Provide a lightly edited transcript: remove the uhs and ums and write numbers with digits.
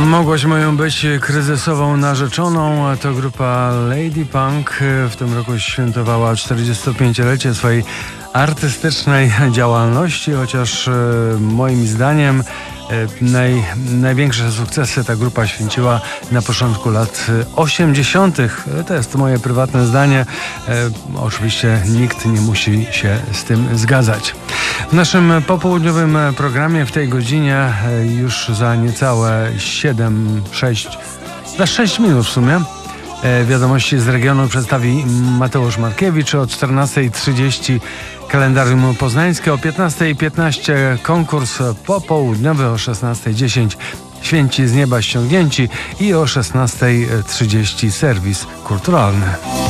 Mogłaś moją być kryzysową narzeczoną. To grupa Lady Punk w tym roku świętowała 45-lecie swojej artystycznej działalności, chociaż moim zdaniem największe sukcesy ta grupa święciła na początku lat 80. To jest moje prywatne zdanie. Oczywiście nikt nie musi się z tym zgadzać. W naszym popołudniowym programie w tej godzinie już za niecałe 6 minut w sumie wiadomości z regionu przedstawi Mateusz Markiewicz. O 14:30 kalendarium poznańskie, o 15:15 konkurs popołudniowy, o 16:10 Święci z nieba ściągnięci i o 16:30 serwis kulturalny.